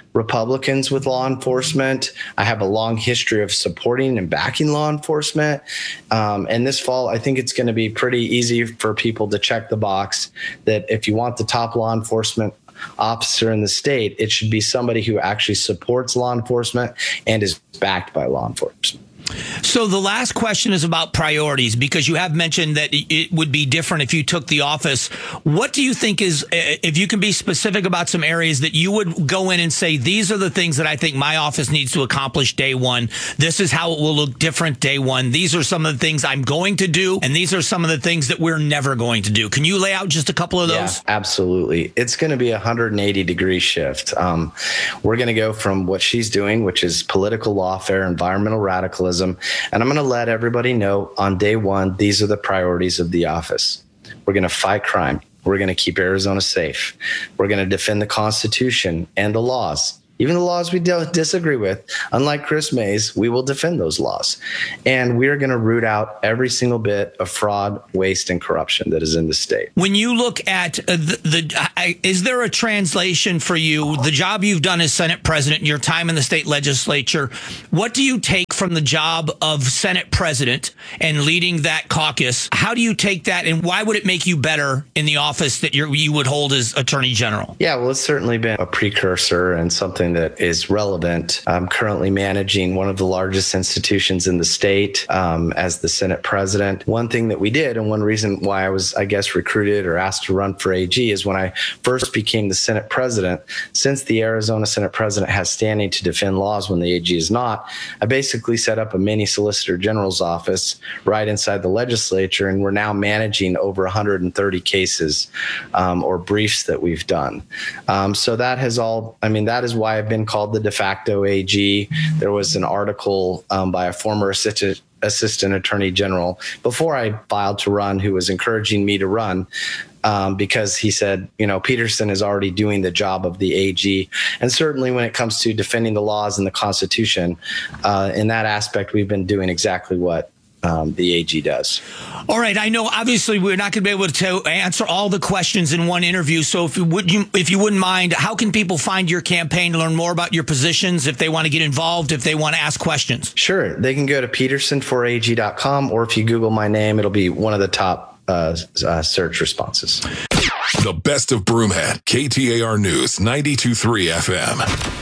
Republicans with law enforcement. I have a long history of supporting and backing law enforcement. Um, and this fall, I think it's going to be pretty easy for people to check the box that if you want the top law enforcement officer in the state, it should be somebody who actually supports law enforcement and is backed by law enforcement. So the last question is about priorities, because you have mentioned that it would be different if you took the office. What do you think is, if you can be specific about some areas that you would go in and say, these are the things that I think my office needs to accomplish day one. This is how it will look different day one. These are some of the things I'm going to do, and these are some of the things that we're never going to do. Can you lay out just a couple of those? Yeah, absolutely. It's going to be a one hundred eighty degree shift. Um, we're going to go from what she's doing, which is political lawfare, environmental radicalism. And I'm going to let everybody know on day one, these are the priorities of the office. We're going to fight crime. We're going to keep Arizona safe. We're going to defend the Constitution and the laws. Even the laws we don't disagree with, unlike Chris Mays, we will defend those laws. And we are going to root out every single bit of fraud, waste, and corruption that is in the state. When you look at uh, the, the I, is there a translation for you, the job you've done as Senate President, your time in the state legislature, what do you take from the job of Senate President and leading that caucus? How do you take that, and why would it make you better in the office that you're, you would hold as Attorney General? Yeah, well, it's certainly been a precursor and something that is relevant. I'm currently managing one of the largest institutions in the state um, as the Senate President. One thing that we did, and one reason why I was, I guess, recruited or asked to run for A G is when I first became the Senate President, since the Arizona Senate President has standing to defend laws when the A G is not, I basically set up a mini Solicitor General's office right inside the legislature, and we're now managing over one hundred thirty cases um, or briefs that we've done. Um, so that has all, I mean, that is why I've been called the de facto A G. There was an article um, by a former assistant assistant attorney general before I filed to run who was encouraging me to run um, because he said, you know, Peterson is already doing the job of the A G. And certainly when it comes to defending the laws and the Constitution, uh, in that aspect, we've been doing exactly what Um, the A G does. All right. I know, obviously, we're not going to be able to answer all the questions in one interview. So if you, would you, if you wouldn't mind, how can people find your campaign to learn more about your positions, if they want to get involved, if they want to ask questions? Sure. They can go to peterson for A G dot com, or if you Google my name, it'll be one of the top uh, uh, search responses. The best of Broomhead, K T A R News, ninety-two point three F M.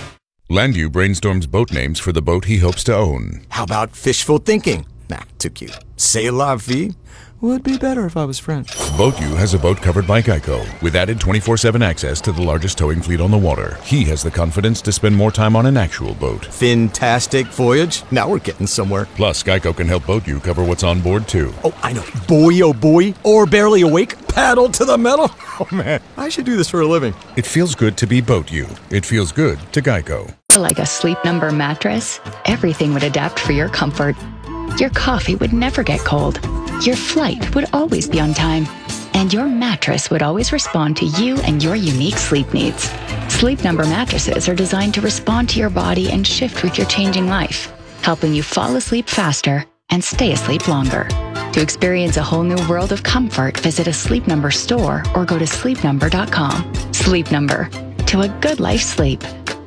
Landu brainstorms boat names for the boat he hopes to own. How about fishful thinking? Nah, too cute. C'est la vie would be better if I was French. BoatU has a boat covered by Geico with added twenty-four seven access to the largest towing fleet on the water. He has the confidence to spend more time on an actual boat. Fantastic voyage. Now we're getting somewhere. Plus, Geico can help BoatU cover what's on board, too. Oh, I know. Boy, oh boy. Or barely awake. Paddle to the metal. Oh, man. I should do this for a living. It feels good to be BoatU. It feels good to Geico. Like a Sleep Number mattress, everything would adapt for your comfort. Your coffee would never get cold. Your flight would always be on time. And your mattress would always respond to you and your unique sleep needs. Sleep Number mattresses are designed to respond to your body and shift with your changing life, helping you fall asleep faster and stay asleep longer. To experience a whole new world of comfort, visit a Sleep Number store or go to sleep number dot com. Sleep Number. To a good life sleep.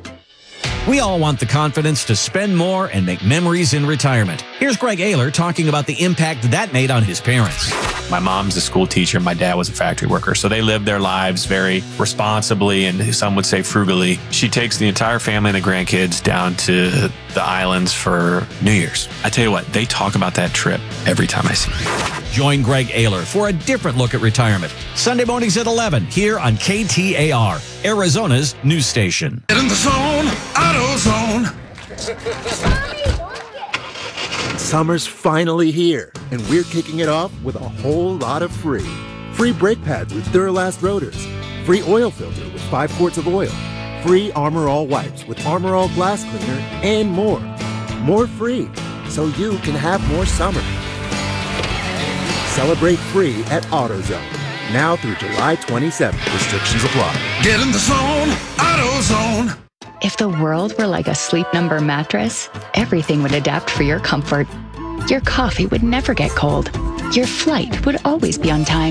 We all want the confidence to spend more and make memories in retirement. Here's Greg Ayler talking about the impact that made on his parents. My mom's a school teacher. My dad was a factory worker. So they lived their lives very responsibly and some would say frugally. She takes the entire family and the grandkids down to the islands for New Year's. I tell you what, they talk about that trip every time I see them. Join Greg Ayler for a different look at retirement. Sunday mornings at eleven here on K T A R, Arizona's news station. Get in the zone, AutoZone. Summer's finally here, and we're kicking it off with a whole lot of free. Free brake pads with Duralast rotors. Free oil filter with five quarts of oil. Free Armor All wipes with Armor All glass cleaner, and more. More free, so you can have more summer. Celebrate free at AutoZone. Now through July twenty-seventh. Restrictions apply. Get in the zone, AutoZone. If the world were like a Sleep Number mattress, everything would adapt for your comfort. Your coffee would never get cold. Your flight would always be on time.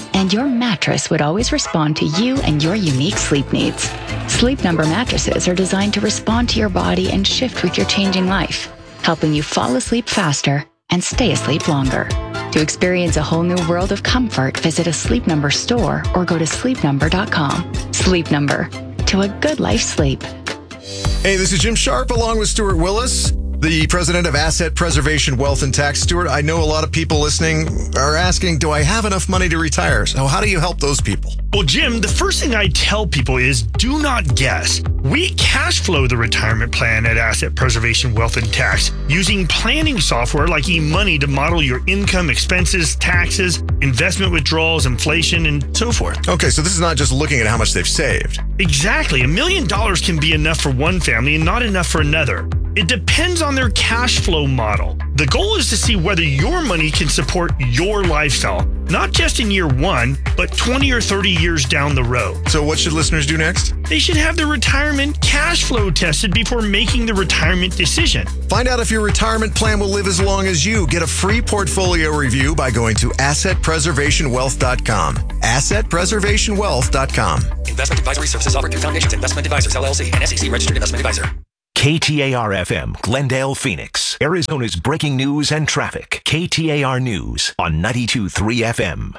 and your mattress would always respond to you and your unique sleep needs. Sleep Number mattresses are designed to respond to your body and shift with your changing life, helping you fall asleep faster and stay asleep longer. To experience a whole new world of comfort, visit a Sleep Number store or go to sleep number dot com. Sleep Number, to a good life sleep. Hey, this is Jim Sharp along with Stuart Willis, the president of Asset Preservation Wealth and Tax. Stuart, I know a lot of people listening are asking, do I have enough money to retire? So how do you help those people? Well, Jim, the first thing I tell people is do not guess. We cash flow the retirement plan at Asset Preservation Wealth and Tax using planning software like eMoney to model your income, expenses, taxes, investment withdrawals, inflation, and so forth. Okay, so this is not just looking at how much they've saved. Exactly. A million dollars can be enough for one family and not enough for another. It depends on their cash flow model. The goal is to see whether your money can support your lifestyle, not just in year one, but twenty or thirty years down the road. So what should listeners do next? They should have their retirement cash flow tested before making the retirement decision. Find out if your retirement plan will live as long as you. Get a free portfolio review by going to asset preservation wealth dot com. asset preservation wealth dot com. Investment advisory services offered through Foundations Investment Advisors, L L C, an S E C registered investment advisor. K T A R F M, Glendale, Phoenix, Arizona's breaking news and traffic. K T A R News on ninety-two point three F M.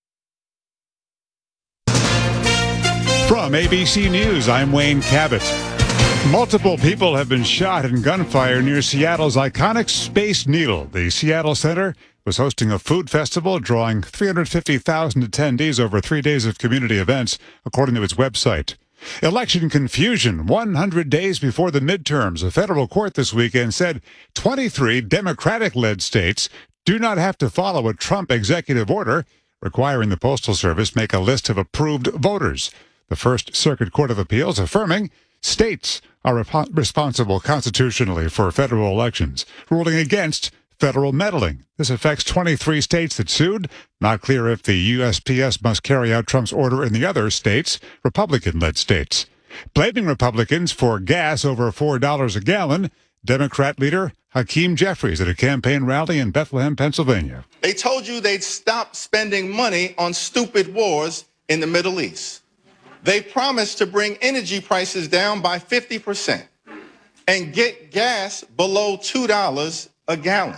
From A B C News, I'm Wayne Cabot. Multiple people have been shot in gunfire near Seattle's iconic Space Needle. The Seattle Center was hosting a food festival, drawing three hundred fifty thousand attendees over three days of community events, according to its website. Election confusion one hundred days before the midterms. A federal court this weekend said twenty-three Democratic-led states do not have to follow a Trump executive order requiring the Postal Service make a list of approved voters. The First Circuit Court of Appeals affirming states are rep- responsible constitutionally for federal elections, ruling against federal meddling. This affects twenty-three states that sued. Not clear if the U S P S must carry out Trump's order in the other states, Republican-led states. Blaming Republicans for gas over four dollars a gallon, Democrat leader Hakeem Jeffries at a campaign rally in Bethlehem, Pennsylvania. They told you they'd stop spending money on stupid wars in the Middle East. They promised to bring energy prices down by fifty percent and get gas below two dollars a gallon.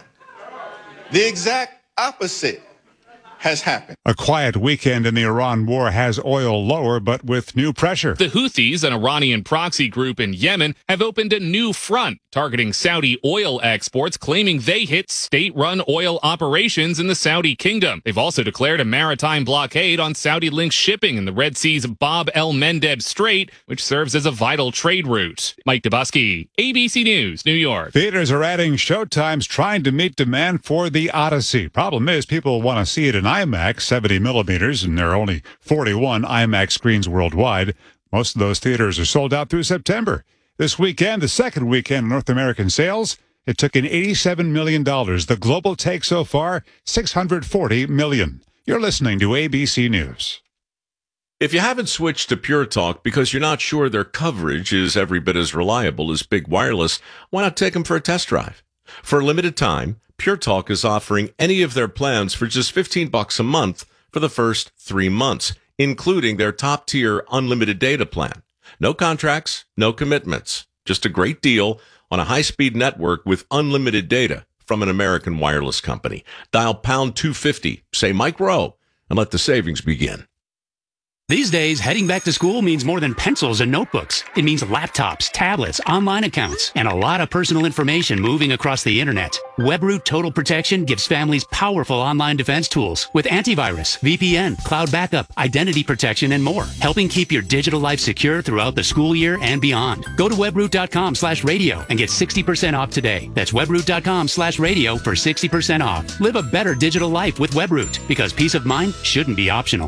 The exact opposite has happened. A quiet weekend in the Iran war has oil lower, but with new pressure. The Houthis, an Iranian proxy group in Yemen, have opened a new front, targeting Saudi oil exports, claiming they hit state-run oil operations in the Saudi kingdom. They've also declared a maritime blockade on Saudi-linked shipping in the Red Sea's Bab el-Mandeb Strait, which serves as a vital trade route. Mike Dubusky, A B C News, New York. Theaters are adding showtimes trying to meet demand for The Odyssey. Problem is, people want to see it in IMAX, seventy millimeters, and there are only forty-one IMAX screens worldwide. Most of those theaters are sold out through September. This weekend, the second weekend in North American sales, it took in eighty-seven million dollars. The global take so far, six hundred forty million dollars. You're listening to A B C News. If you haven't switched to Pure Talk because you're not sure their coverage is every bit as reliable as Big Wireless, why not take them for a test drive? For a limited time, Pure Talk is offering any of their plans for just fifteen bucks a month for the first three months, including their top-tier unlimited data plan. No contracts, no commitments, just a great deal on a high-speed network with unlimited data from an American wireless company. Dial pound two fifty, say Mike Rowe, and let the savings begin. These days, heading back to school means more than pencils and notebooks. It means laptops, tablets, online accounts, and a lot of personal information moving across the internet. WebRoot Total Protection gives families powerful online defense tools with antivirus, V P N, cloud backup, identity protection, and more, helping keep your digital life secure throughout the school year and beyond. Go to webroot.com slash radio and get sixty percent off today. That's webroot.com slash radio for sixty percent off. Live a better digital life with WebRoot, because peace of mind shouldn't be optional.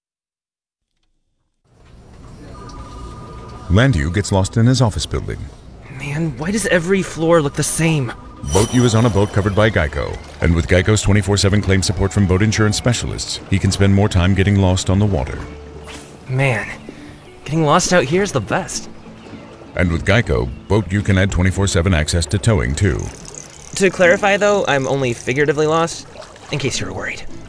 Landu gets lost in his office building. Man, why does every floor look the same? Boat U is on a boat covered by Geico. And with Geico's twenty-four seven claim support from boat insurance specialists, he can spend more time getting lost on the water. Man, getting lost out here is the best. And with Geico, Boat U can add twenty-four seven access to towing, too. To clarify, though, I'm only figuratively lost, in case you were worried.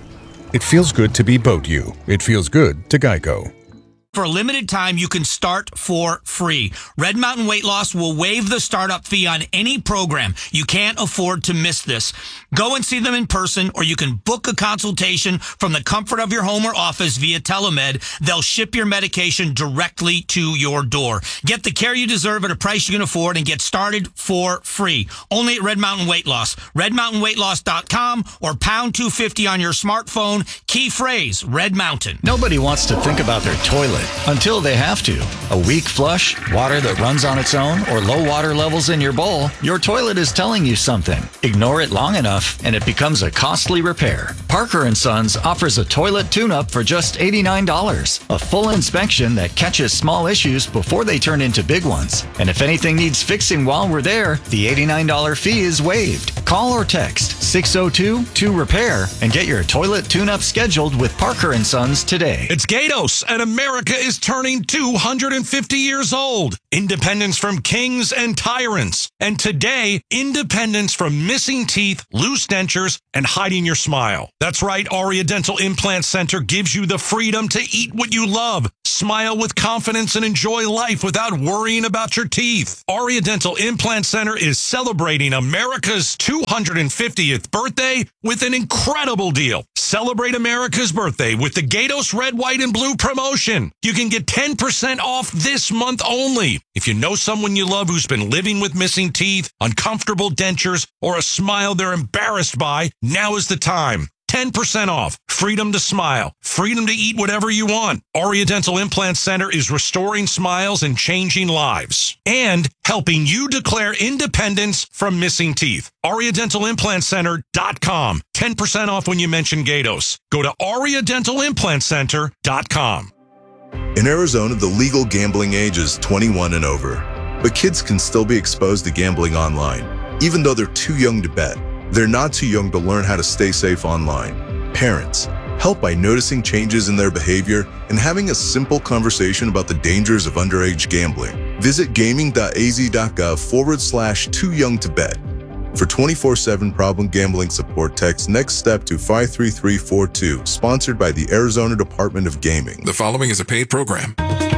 It feels good to be Boat You. It feels good to Geico. For a limited time, you can start for free. Red Mountain Weight Loss will waive the startup fee on any program. You can't afford to miss this. Go and see them in person, or you can book a consultation from the comfort of your home or office via Telemed. They'll ship your medication directly to your door. Get the care you deserve at a price you can afford and get started for free. Only at Red Mountain Weight Loss. red mountain weight loss dot com or pound two fifty on your smartphone. Key phrase, Red Mountain. Nobody wants to think about their toilet until they have to. A weak flush, water that runs on its own, or low water levels in your bowl, your toilet is telling you something. Ignore it long enough and it becomes a costly repair. Parker and Sons offers a toilet tune-up for just eighty-nine dollars. A full inspection that catches small issues before they turn into big ones. And if anything needs fixing while we're there, the eighty-nine dollars fee is waived. Call or text six oh two two repair and get your toilet tune-up scheduled with Parker and Sons today. It's Gatos, and America is turning two hundred fifty years old. Independence from kings and tyrants. And today, independence from missing teeth, loose dentures, and hiding your smile. That's right, Aria Dental Implant Center gives you the freedom to eat what you love, smile with confidence, and enjoy life without worrying about your teeth. Aria Dental Implant Center is celebrating America's two hundred fiftieth birthday with an incredible deal. Celebrate America's birthday with the Gatos Red, White, and Blue promotion. You can get ten percent off this month only. If you know someone you love who's been living with missing teeth, uncomfortable dentures, or a smile they're embarrassed by, now is the time. ten percent off. Freedom to smile. Freedom to eat whatever you want. Aria Dental Implant Center is restoring smiles and changing lives. And helping you declare independence from missing teeth. aria dental implant center dot com. ten percent off when you mention Gatos. Go to aria dental implant center dot com. In Arizona, the legal gambling age is twenty-one and over. But kids can still be exposed to gambling online, even though they're too young to bet. They're not too young to learn how to stay safe online. Parents, help by noticing changes in their behavior and having a simple conversation about the dangers of underage gambling. Visit gaming.az.gov forward slash too young to bet. For twenty-four seven problem gambling support, text next step to five three three four two, sponsored by the Arizona Department of Gaming. The following is a paid program.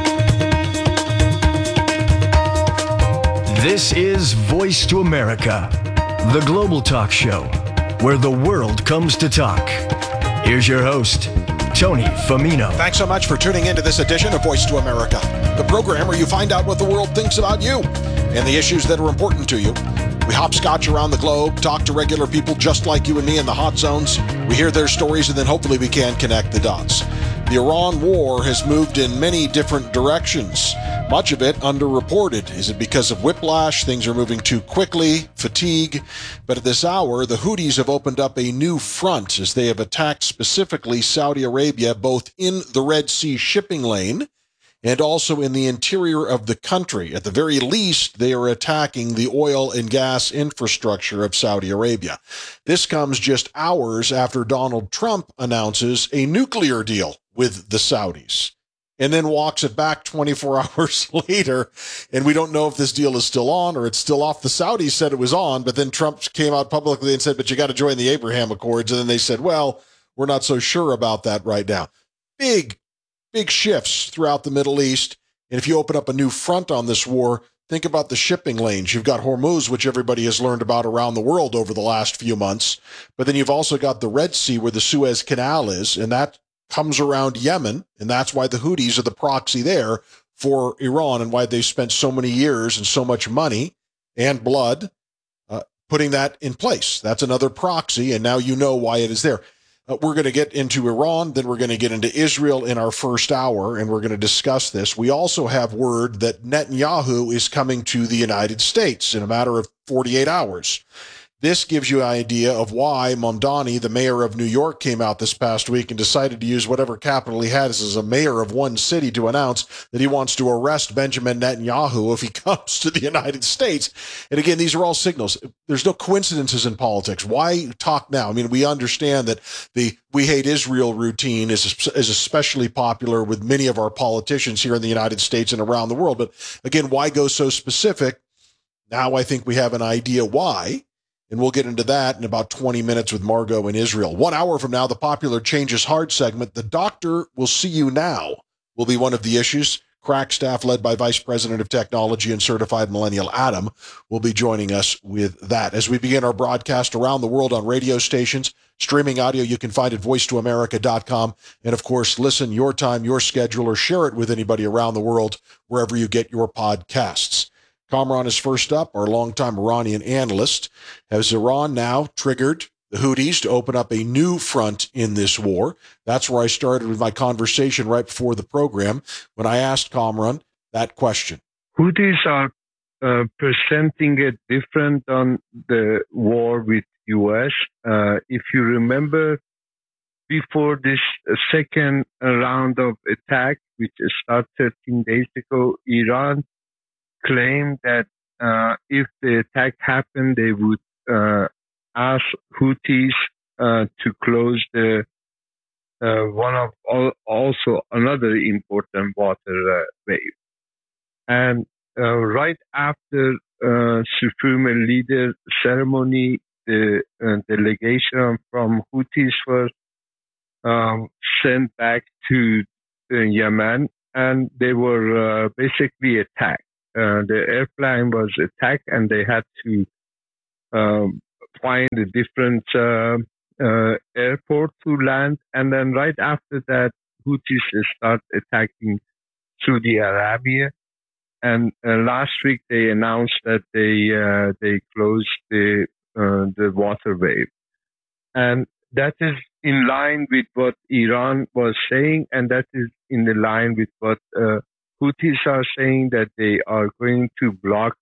This is Voice to America, the global talk show where the world comes to talk. Here's your host, Tony Famino. Thanks so much for tuning into this edition of Voice to America, the program where you find out what the world thinks about you and the issues that are important to you. We hopscotch around the globe, talk to regular people just like you and me in the hot zones. We hear their stories, and then hopefully we can connect the dots. The Iran war has moved in many different directions, much of it underreported. Is it because of whiplash? Things are moving too quickly, fatigue. But at this hour, the Houthis have opened up a new front as they have attacked specifically Saudi Arabia, both in the Red Sea shipping lane and also in the interior of the country. At the very least, they are attacking the oil and gas infrastructure of Saudi Arabia. This comes just hours after Donald Trump announces a nuclear deal with the Saudis, and then walks it back twenty-four hours later, and we don't know if this deal is still on or it's still off. The Saudis said it was on, but then Trump came out publicly and said, but you got to join the Abraham Accords, and then they said, well, we're not so sure about that right now. Big Big shifts throughout the Middle East. And if you open up a new front on this war, think about the shipping lanes. You've got Hormuz, which everybody has learned about around the world over the last few months. But then you've also got the Red Sea where the Suez Canal is, and that comes around Yemen. And that's why the Houthis are the proxy there for Iran and why they've spent so many years and so much money and blood uh, putting that in place. That's another proxy, and now you know why it is there. Uh, we're going to get into Iran, then we're going to get into Israel in our first hour, and we're going to discuss this. We also have word that Netanyahu is coming to the United States in a matter of forty-eight hours. This gives you an idea of why Mamdani, the mayor of New York, came out this past week and decided to use whatever capital he has as a mayor of one city to announce that he wants to arrest Benjamin Netanyahu if he comes to the United States. And again, these are all signals. There's no coincidences in politics. Why talk now? I mean, we understand that the We Hate Israel routine is, is especially popular with many of our politicians here in the United States and around the world. But again, why go so specific? Now I think we have an idea why. And we'll get into that in about twenty minutes with Margot in Israel. One hour from now, the popular Changes Hard segment, The Doctor Will See You Now, will be one of the issues. Crack staff, led by Vice President of Technology and Certified Millennial Adam, will be joining us with that. As we begin our broadcast around the world on radio stations, streaming audio, you can find at voice to america dot com. And, of course, listen your time, your schedule, or share it with anybody around the world wherever you get your podcasts. Kamran is first up, our longtime Iranian analyst. Has Iran now triggered the Houthis to open up a new front in this war? That's where I started with my conversation right before the program when I asked Kamran that question. Houthis are uh, presenting it different on the war with U S. Uh, if you remember, before this uh, second round of attack, which started thirteen days ago, Iran claimed that uh, if the attack happened, they would uh, ask Houthis uh, to close the uh, one of all, also another important water uh, wave. And uh, right after uh, Supreme Leader ceremony, the uh, delegation from Houthis were um, sent back to uh, Yemen, and they were uh, basically attacked. Uh, the airplane was attacked, and they had to um, find a different uh, uh, airport to land. And then right after that, Houthis start attacking Saudi Arabia. And uh, last week they announced that they uh, they closed the uh, the water wave, and that is in line with what Iran was saying, and that is in the line with what uh, Houthis are saying, that they are going to block